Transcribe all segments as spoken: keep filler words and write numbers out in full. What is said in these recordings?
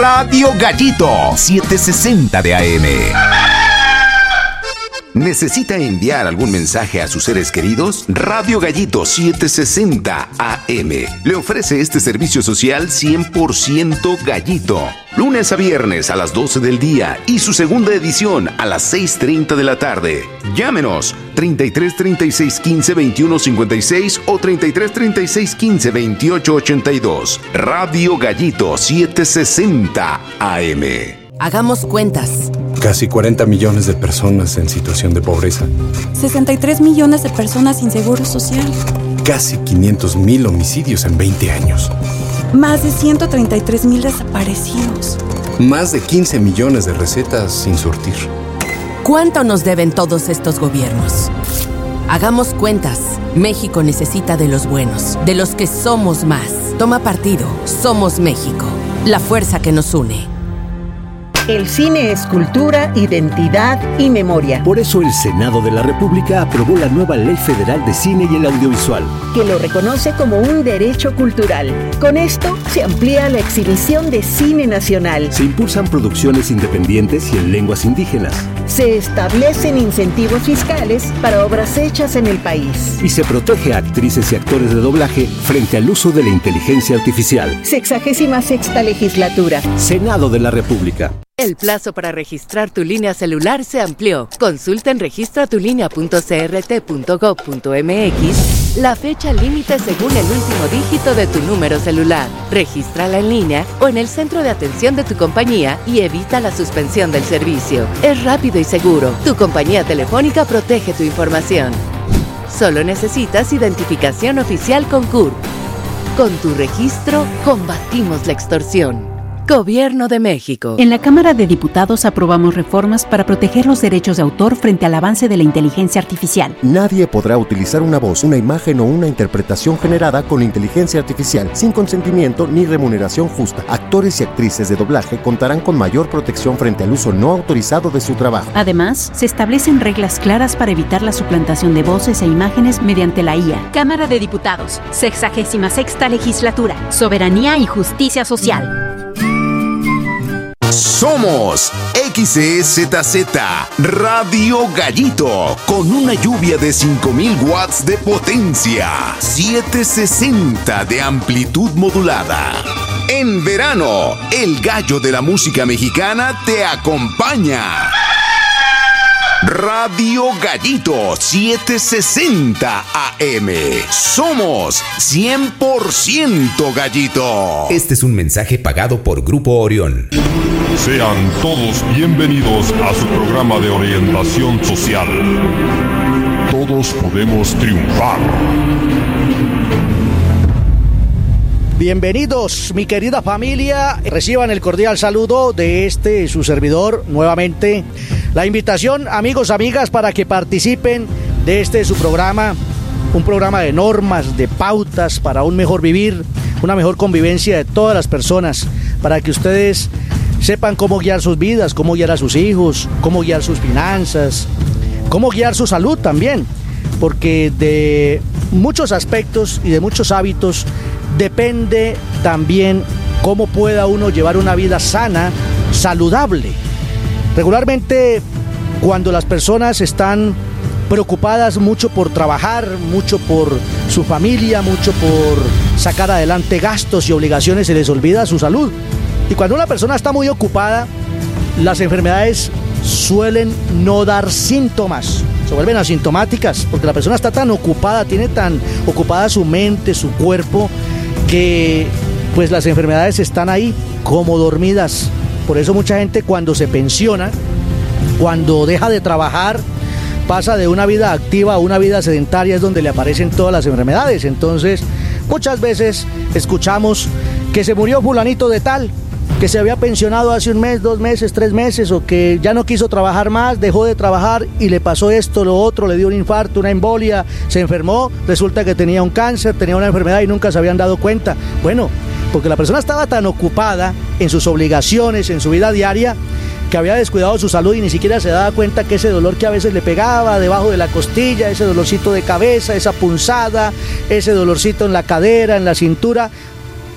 Radio Gallito, setecientos sesenta de A M. ¿Necesita enviar algún mensaje a sus seres queridos? Radio Gallito setecientos sesenta A M le ofrece este servicio social cien por ciento gallito. Lunes a viernes a las doce del día y su segunda edición a las seis treinta de la tarde. Llámenos treinta y tres, treinta y seis, quince, veintiuno, cincuenta y seis o treinta y tres, treinta y seis, quince, veintiocho, ochenta y dos. Radio Gallito setecientos sesenta A M. Hagamos cuentas. Casi cuarenta millones de personas en situación de pobreza. sesenta y tres millones de personas sin seguro social. Casi quinientos mil homicidios en veinte años. Más de ciento treinta y tres mil desaparecidos. Más de quince millones de recetas sin surtir. ¿Cuánto nos deben todos estos gobiernos? Hagamos cuentas. México necesita de los buenos, de los que somos más. Toma partido. Somos México. La fuerza que nos une. El cine es cultura, identidad y memoria. Por eso el Senado de la República aprobó la nueva Ley Federal de Cine y el Audiovisual, que lo reconoce como un derecho cultural. Con esto se amplía la exhibición de cine nacional. Se impulsan producciones independientes y en lenguas indígenas. Se establecen incentivos fiscales para obras hechas en el país. Y se protege a actrices y actores de doblaje frente al uso de la inteligencia artificial. Sexagésima sexta legislatura. Senado de la República. El plazo para registrar tu línea celular se amplió. Consulta en registra tu línea punto c r t punto gov punto m x la fecha límite según el último dígito de tu número celular. Regístrala en línea o en el centro de atención de tu compañía y evita la suspensión del servicio. Es rápido y seguro. Tu compañía telefónica protege tu información. Solo necesitas identificación oficial con C U R P. Con tu registro, combatimos la extorsión. Gobierno de México. En la Cámara de Diputados aprobamos reformas para proteger los derechos de autor frente al avance de la inteligencia artificial. Nadie podrá utilizar una voz, una imagen o una interpretación generada con inteligencia artificial sin consentimiento ni remuneración justa. Actores y actrices de doblaje contarán con mayor protección frente al uso no autorizado de su trabajo. Además, se establecen reglas claras para evitar la suplantación de voces e imágenes mediante la I A. Cámara de Diputados, sexagésima sexta legislatura, soberanía y justicia social. Somos X E Z Z Radio Gallito con una lluvia de cinco mil watts de potencia, setecientos sesenta de amplitud modulada. En verano, el gallo de la música mexicana te acompaña. Radio Gallito setecientos sesenta A M. Somos cien por ciento gallito. Este es un mensaje pagado por Grupo Orión. Sean todos bienvenidos a su programa de orientación social. Todos podemos triunfar. Bienvenidos, mi querida familia. Reciban el cordial saludo de este, su servidor, nuevamente. La invitación, amigos, amigas, para que participen de este, su programa. Un programa de normas, de pautas para un mejor vivir, una mejor convivencia de todas las personas, para que ustedes sepan cómo guiar sus vidas, cómo guiar a sus hijos, cómo guiar sus finanzas, cómo guiar su salud también, porque de muchos aspectos y de muchos hábitos depende también cómo pueda uno llevar una vida sana, saludable. Regularmente, cuando las personas están preocupadas mucho por trabajar, mucho por su familia, mucho por sacar adelante gastos y obligaciones, se les olvida su salud. Y cuando una persona está muy ocupada, las enfermedades suelen no dar síntomas, se vuelven asintomáticas, porque la persona está tan ocupada, tiene tan ocupada su mente, su cuerpo, que pues las enfermedades están ahí como dormidas. Por eso mucha gente cuando se pensiona, cuando deja de trabajar, pasa de una vida activa a una vida sedentaria, es donde le aparecen todas las enfermedades. Entonces, muchas veces escuchamos que se murió fulanito de tal, que se había pensionado hace un mes, dos meses, tres meses, o que ya no quiso trabajar más, dejó de trabajar y le pasó esto, lo otro, le dio un infarto, una embolia, se enfermó, resulta que tenía un cáncer, tenía una enfermedad y nunca se habían dado cuenta. Bueno, porque la persona estaba tan ocupada en sus obligaciones, en su vida diaria, que había descuidado su salud y ni siquiera se daba cuenta que ese dolor que a veces le pegaba debajo de la costilla, ese dolorcito de cabeza, esa punzada, ese dolorcito en la cadera, en la cintura,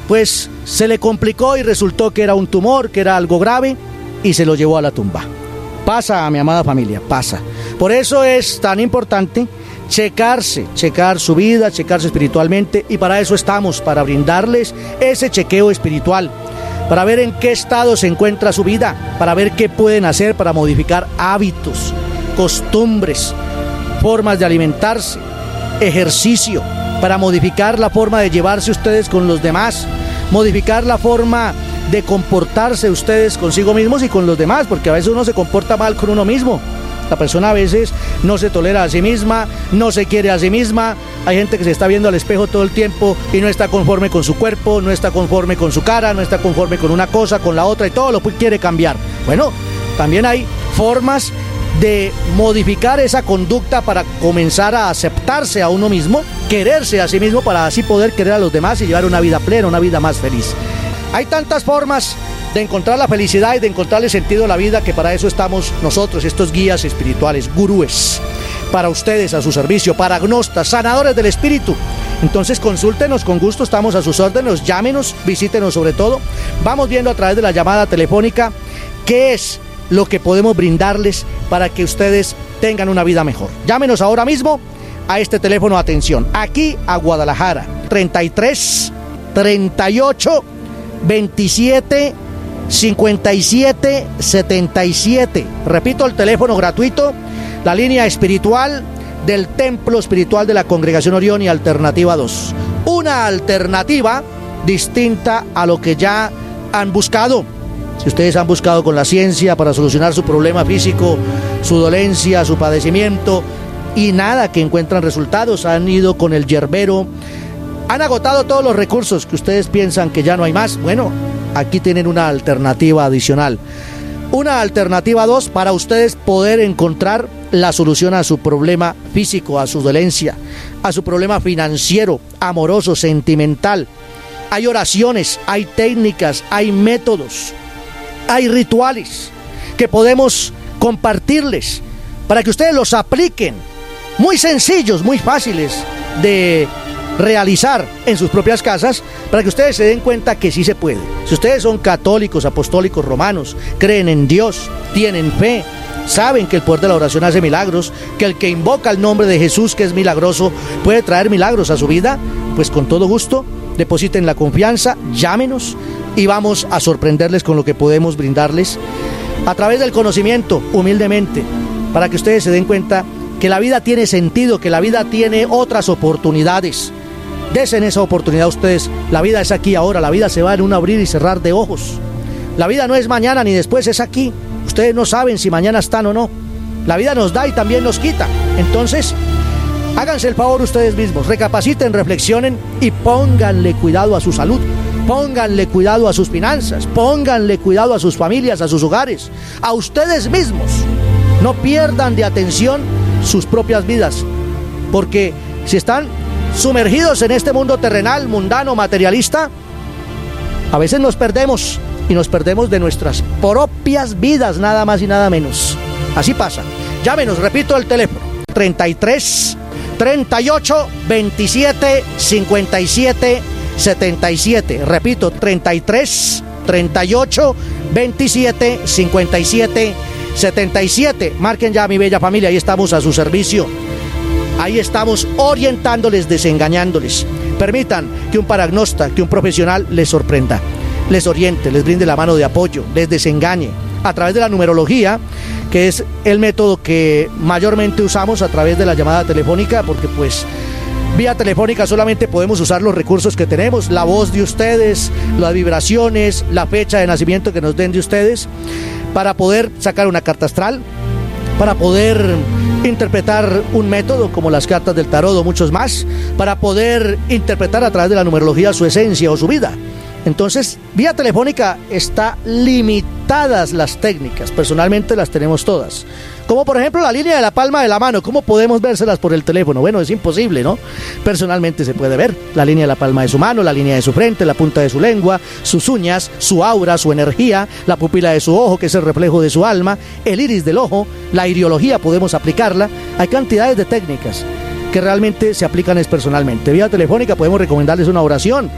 pues se le complicó y resultó que era un tumor, que era algo grave, y se lo llevó a la tumba. Pasa, mi amada familia, pasa. Por eso es tan importante checarse, checar su vida, checarse espiritualmente, y para eso estamos, para brindarles ese chequeo espiritual, para ver en qué estado se encuentra su vida, para ver qué pueden hacer para modificar hábitos, costumbres, formas de alimentarse, ejercicio, para modificar la forma de llevarse ustedes con los demás, modificar la forma de comportarse ustedes consigo mismos y con los demás, porque a veces uno se comporta mal con uno mismo. La persona a veces no se tolera a sí misma, no se quiere a sí misma. Hay gente que se está viendo al espejo todo el tiempo y no está conforme con su cuerpo, no está conforme con su cara, no está conforme con una cosa, con la otra, y todo lo quiere cambiar. Bueno, también hay formas de modificar esa conducta para comenzar a aceptarse a uno mismo, quererse a sí mismo, para así poder querer a los demás y llevar una vida plena, una vida más feliz. Hay tantas formas de encontrar la felicidad y de encontrarle sentido a la vida, que para eso estamos nosotros, estos guías espirituales, gurúes, para ustedes, a su servicio, paragnostas, sanadores del espíritu. Entonces consúltenos, con gusto estamos a sus órdenes, llámenos, visítenos sobre todo. Vamos viendo a través de la llamada telefónica qué es lo que podemos brindarles para que ustedes tengan una vida mejor. Llámenos ahora mismo a este teléfono, atención, aquí a Guadalajara, treinta y tres, treinta y ocho, veintisiete, cincuenta y siete, setenta y siete. Repito, el teléfono gratuito, la línea espiritual del Templo Espiritual de la Congregación Orión y Alternativa dos. Una alternativa distinta a lo que ya han buscado. Si ustedes han buscado con la ciencia para solucionar su problema físico, su dolencia, su padecimiento, y nada que encuentran resultados, han ido con el yerbero, han agotado todos los recursos que ustedes piensan que ya no hay más, bueno, aquí tienen una alternativa adicional. Una alternativa dos para ustedes poder encontrar la solución a su problema físico, a su dolencia, a su problema financiero, amoroso, sentimental. Hay oraciones, hay técnicas, hay métodos, hay rituales que podemos compartirles para que ustedes los apliquen, muy sencillos, muy fáciles de realizar en sus propias casas, para que ustedes se den cuenta que sí se puede. Si ustedes son católicos, apostólicos, romanos, creen en Dios, tienen fe, saben que el poder de la oración hace milagros, que el que invoca el nombre de Jesús, que es milagroso, puede traer milagros a su vida, pues con todo gusto depositen la confianza, llámenos y vamos a sorprenderles con lo que podemos brindarles a través del conocimiento, humildemente, para que ustedes se den cuenta que la vida tiene sentido, que la vida tiene otras oportunidades. Desen esa oportunidad a ustedes. La vida es aquí ahora, la vida se va en un abrir y cerrar de ojos. La vida no es mañana ni después, es aquí. Ustedes no saben si mañana están o no. La vida nos da y también nos quita. Entonces, háganse el favor ustedes mismos, recapaciten, reflexionen y pónganle cuidado a su salud. Pónganle cuidado a sus finanzas, pónganle cuidado a sus familias, a sus hogares, a ustedes mismos. No pierdan de atención sus propias vidas, porque si están sumergidos en este mundo terrenal, mundano, materialista, a veces nos perdemos y nos perdemos de nuestras propias vidas, nada más y nada menos. Así pasa. Llámenos, repito el teléfono, treinta y tres, treinta y ocho, veintisiete, cincuenta y siete, setenta y siete. Repito, treinta y tres, treinta y ocho, veintisiete, cincuenta y siete, setenta y siete. Marquen ya, mi bella familia, ahí estamos a su servicio. Ahí estamos orientándoles, desengañándoles. Permitan que un paragnosta, que un profesional les sorprenda, les oriente, les brinde la mano de apoyo, les desengañe a través de la numerología, que es el método que mayormente usamos a través de la llamada telefónica, porque pues vía telefónica solamente podemos usar los recursos que tenemos, la voz de ustedes, las vibraciones, la fecha de nacimiento que nos den de ustedes, para poder sacar una carta astral, para poder interpretar un método como las cartas del tarot o muchos más, para poder interpretar a través de la numerología su esencia o su vida. Entonces, vía telefónica está limitadas las técnicas, personalmente las tenemos todas. Como por ejemplo la línea de la palma de la mano, ¿cómo podemos vérselas por el teléfono? Bueno, es imposible, ¿no? Personalmente se puede ver la línea de la palma de su mano, la línea de su frente, la punta de su lengua, sus uñas, su aura, su energía, la pupila de su ojo, que es el reflejo de su alma, el iris del ojo, la iriología podemos aplicarla. Hay cantidades de técnicas que realmente se aplican es personalmente. Vía telefónica podemos recomendarles una oración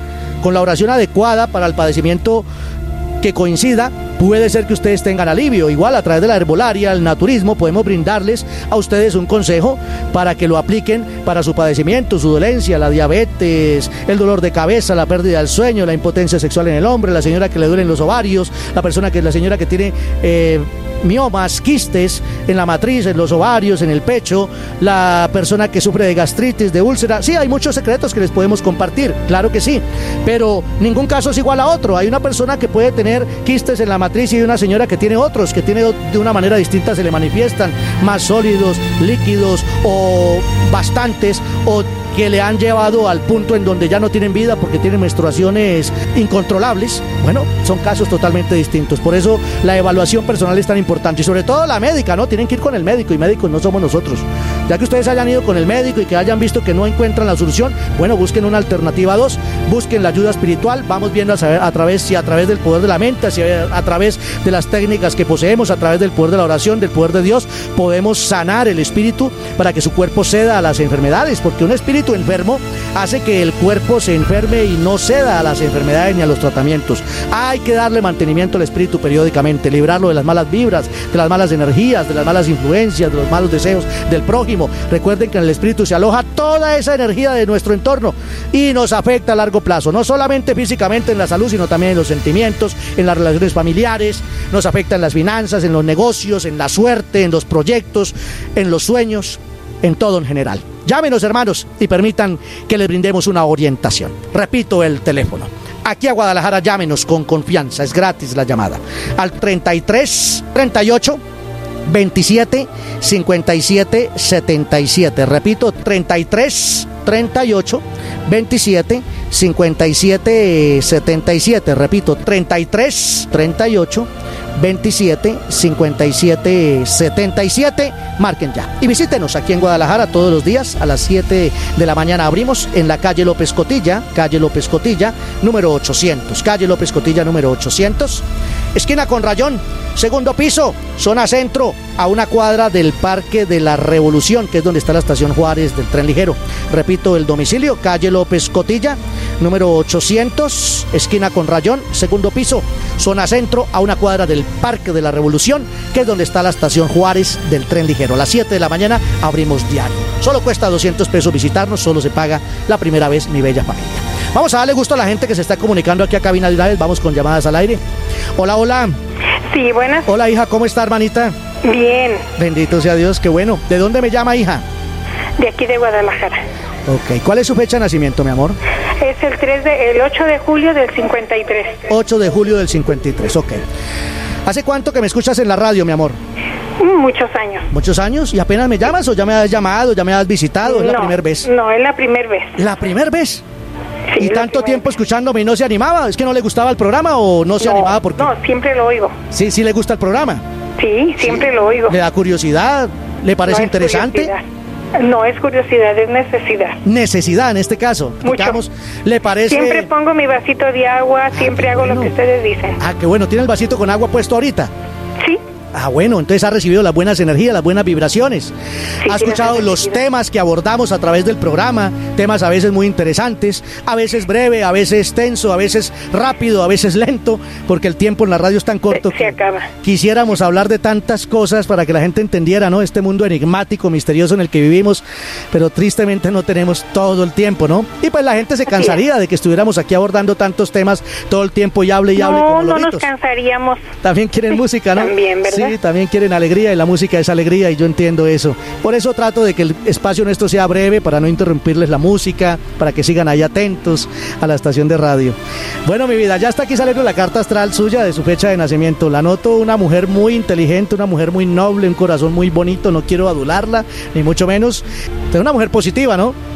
con la oración adecuada para el padecimiento que coincida, puede ser que ustedes tengan alivio. Igual a través de la herbolaria, el naturismo, podemos brindarles a ustedes un consejo para que lo apliquen para su padecimiento, su dolencia, la diabetes, el dolor de cabeza, la pérdida del sueño, la impotencia sexual en el hombre, la señora que le duelen los ovarios, la persona que la señora que tiene eh, miomas, quistes en la matriz, en los ovarios, en el pecho, la persona que sufre de gastritis, de úlcera. Sí, hay muchos secretos que les podemos compartir, claro que sí, pero ningún caso es igual a otro. Hay una persona que puede tener quistes en la matriz y hay una señora que tiene otros, que tiene de una manera distinta, se le manifiestan más sólidos, líquidos o bastantes, o que le han llevado al punto en donde ya no tienen vida porque tienen menstruaciones incontrolables. Bueno, son casos totalmente distintos. Por eso la evaluación personal es tan importante, y sobre todo la médica, ¿no? Tienen que ir con el médico, y médicos no somos nosotros. Ya que ustedes hayan ido con el médico y que hayan visto que no encuentran la solución, bueno, busquen una alternativa dos, busquen la ayuda espiritual. Vamos viendo a, saber, a través, si a través del poder de la mente, si a, a través de las técnicas que poseemos, a través del poder de la oración, del poder de Dios, podemos sanar el espíritu para que su cuerpo ceda a las enfermedades, porque un espíritu enfermo hace que el cuerpo se enferme y no ceda a las enfermedades ni a los tratamientos. Hay que darle mantenimiento al espíritu periódicamente, librarlo de las malas vibras, de las malas energías, de las malas influencias, de los malos deseos del prójimo. Recuerden que en el espíritu se aloja toda esa energía de nuestro entorno y nos afecta a largo plazo, no solamente físicamente en la salud, sino también en los sentimientos, en las relaciones familiares, nos afecta en las finanzas, en los negocios, en la suerte, en los proyectos, en los sueños, en todo en general. Llámenos, hermanos, y permitan que les brindemos una orientación. Repito el teléfono. Aquí a Guadalajara, llámenos con confianza, es gratis la llamada. Al treinta y tres, treinta y ocho, veintisiete, cincuenta y siete, setenta y siete. Repito, treinta y tres, treinta y ocho, veintisiete, cincuenta y siete, setenta y siete. Repito, treinta y tres, treinta y ocho, veintisiete, cincuenta y siete, setenta y siete. Marquen ya y visítenos aquí en Guadalajara todos los días a las siete de la mañana. Abrimos en la calle López Cotilla, calle López Cotilla, número ochocientos, calle López Cotilla, número ochocientos, esquina con Rayón, segundo piso, zona centro, a una cuadra del Parque de la Revolución, que es donde está la estación Juárez del tren ligero. Repito el domicilio, calle López Cotilla, número ochocientos, esquina con Rayón, segundo piso, zona centro, a una cuadra del Parque de la Revolución, que es donde está la estación Juárez del tren ligero. A las siete de la mañana abrimos diario. Solo cuesta doscientos pesos visitarnos, solo se paga la primera vez, mi bella familia. Vamos a darle gusto a la gente que se está comunicando aquí a cabina de una vez. Vamos con llamadas al aire. Hola, hola. Sí, buenas. Hola, hija, ¿cómo está, hermanita? Bien. Bendito sea Dios, qué bueno. ¿De dónde me llama, hija? De aquí de Guadalajara. Ok, ¿cuál es su fecha de nacimiento, mi amor? Es el, tres de, el ocho de julio del cincuenta y tres. ocho de julio del cincuenta y tres, ok. ¿Hace cuánto que me escuchas en la radio, mi amor? Muchos años. ¿Muchos años? ¿Y apenas me llamas o ya me has llamado, ya me has visitado? ¿Es no, la primera vez? No, es la primera vez. ¿La primera vez? Sí, ¿Y tanto tiempo vez. escuchándome y no se animaba? ¿Es que no le gustaba el programa o no se no, animaba? Porque... No, siempre lo oigo. ¿Sí, sí le gusta el programa? Sí, siempre sí. lo oigo. ¿Le da curiosidad? ¿Le parece no interesante? Curiosidad. No es curiosidad, es necesidad. Necesidad en este caso. Mucho. Digamos, ¿le parece? Siempre pongo mi vasito de agua, siempre ah, hago bueno. lo que ustedes dicen. Ah, qué bueno. ¿Tiene el vasito con agua puesto ahorita? Sí. Ah, bueno, entonces ha recibido las buenas energías, las buenas vibraciones. Sí, ha escuchado los temas que abordamos a través del programa, temas a veces muy interesantes, a veces breve, a veces tenso, a veces rápido, a veces lento, porque el tiempo en la radio es tan corto. Se, se acaba. Quisiéramos hablar de tantas cosas para que la gente entendiera, ¿no? Este mundo enigmático, misterioso en el que vivimos, pero tristemente no tenemos todo el tiempo, ¿no? Y pues la gente se cansaría de que estuviéramos aquí abordando tantos temas todo el tiempo y hable y hable no, como No, loritos. no nos cansaríamos. También quieren música, ¿no? También, ¿verdad? Sí, también quieren alegría y la música es alegría y yo entiendo eso. Por eso trato de que el espacio nuestro sea breve para no interrumpirles la música, para que sigan ahí atentos a la estación de radio. Bueno, mi vida, ya está aquí saliendo la carta astral suya de su fecha de nacimiento. La noto una mujer muy inteligente, una mujer muy noble, un corazón muy bonito, no quiero adularla, ni mucho menos. Es una mujer positiva, ¿no?